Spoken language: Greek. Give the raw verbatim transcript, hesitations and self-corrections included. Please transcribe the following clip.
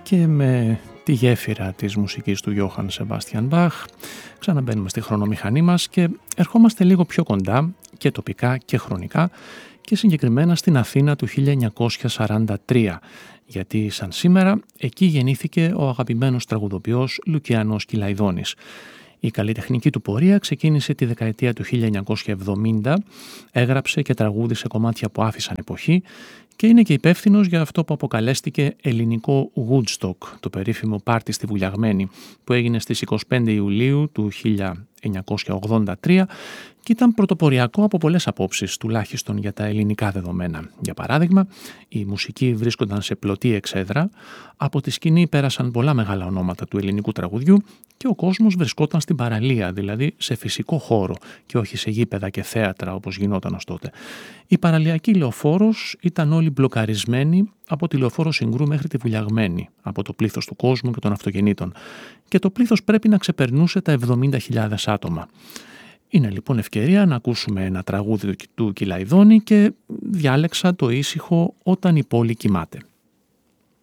και με τη γέφυρα της μουσικής του Γιώχαν Σεμπάστιαν Μπαχ ξαναμπαίνουμε στη χρονομηχανή μας και ερχόμαστε λίγο πιο κοντά και τοπικά και χρονικά και συγκεκριμένα στην Αθήνα του χίλια εννιακόσια σαράντα τρία, γιατί σαν σήμερα εκεί γεννήθηκε ο αγαπημένος τραγουδοποιός Λουκιανός Κυλαϊδόνης. Η καλλιτεχνική του πορεία ξεκίνησε τη δεκαετία του χίλια εννιακόσια εβδομήντα, έγραψε και τραγούδισε κομμάτια που άφησαν εποχή και είναι και υπεύθυνος για αυτό που αποκαλέστηκε ελληνικό Woodstock, το περίφημο πάρτι στη Βουλιαγμένη, που έγινε στις εικοστή πέμπτη Ιουλίου του χίλια εννιακόσια ογδόντα τρία και ήταν πρωτοποριακό από πολλές απόψεις, τουλάχιστον για τα ελληνικά δεδομένα. Για παράδειγμα, οι μουσικοί βρίσκονταν σε πλωτή εξέδρα, από τη σκηνή πέρασαν πολλά μεγάλα ονόματα του ελληνικού τραγουδιού και ο κόσμος βρισκόταν στην παραλία, δηλαδή σε φυσικό χώρο και όχι σε γήπεδα και θέατρα όπως γινόταν ως τότε. Η παραλιακή λεωφόρος ήταν όλοι μπλοκαρισμένοι από τη λεωφόρο Συγκρού μέχρι τη Βουλιαγμένη, από το πλήθος του κόσμου και των αυτοκινήτων. Και το πλήθος πρέπει να ξεπερνούσε τα εβδομήντα χιλιάδες άτομα. Είναι λοιπόν ευκαιρία να ακούσουμε ένα τραγούδι του Κυλαϊδόνη και διάλεξα το ήσυχο «Όταν η πόλη κοιμάται».